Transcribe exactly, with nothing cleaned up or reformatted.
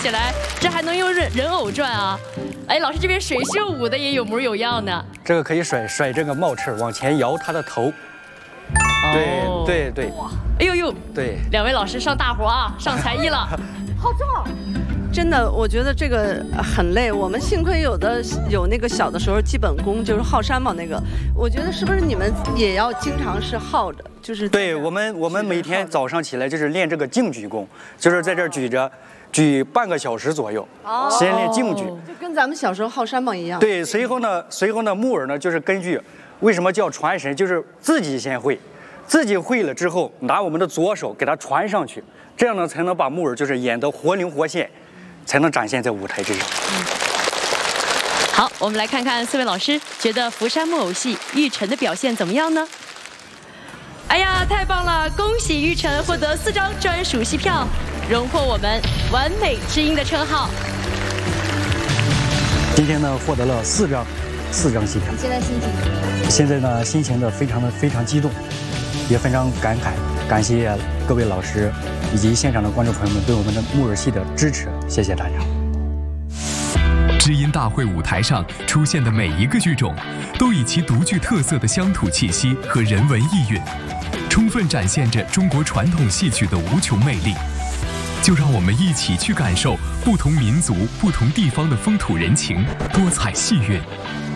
起来这还能用人人偶转啊！哎，老师这边水袖舞的也有模有样的。 这个可以甩甩这个帽翅往前摇它的头。对对对。 哎呦呦！ 对， 两位老师上大活啊，上才艺了。 好重！真的，我觉得这个很累。我们幸亏有的有那个小的时候基本功，就是耗山嘛那个。我觉得是不是你们也要经常是耗着？就是对我们我们每天早上起来就是练这个静举功，就是在这儿举着。举半个小时左右，哦、先练静举， 就跟咱们小时候耗山榜一样。 对，随后呢，随后呢，木耳呢就是根据为什么叫传神，就是自己先会，自己会了之后，拿我们的左手给它传上去，这样呢才能把木耳就是演得活灵活现，才能展现在舞台之上。嗯、 好，我们来看看四位老师觉得福山木偶戏玉成的表现怎么样呢？哎呀，太棒了！恭喜玉成获得四张专属戏票，荣获我们完美知音的称号。 今天呢，获得了四张，四张戏票。 你现在心情怎么样？ 现在呢，心情的非常的非常激动，也非常感慨，感谢各位老师以及现场的观众朋友们对我们的木偶戏的支持，谢谢大家。 知音大会舞台上出现的每一个剧种，都以其独具特色的乡土气息和人文意蕴，充分展现着中国传统戏曲的无穷魅力。就让我们一起去感受不同民族、不同地方的风土人情、多彩戏韵。